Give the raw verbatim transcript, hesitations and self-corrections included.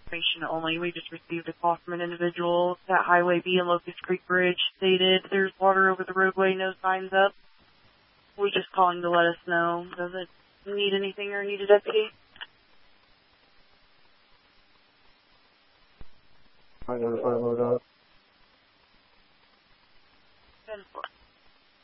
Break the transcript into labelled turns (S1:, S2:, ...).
S1: information only. We just received a call from an individual that Highway B and Locust Creek Bridge stated there's water over the roadway, no signs up. We're just calling to let us know. Does it need anything or need a deputy?
S2: I notify MoDOT.